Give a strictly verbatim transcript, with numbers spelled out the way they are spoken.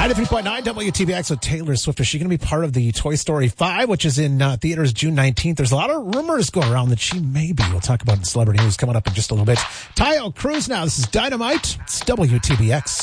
ninety-three point nine W T B X with Taylor Swift. Is she going to be part of the Toy Story five, which is in uh, theaters June nineteenth? There's a lot of rumors going around that she may be. We'll talk about it in celebrity news coming up in just a little bit. Tayo Cruz now. This is Dynamite. It's W T B X.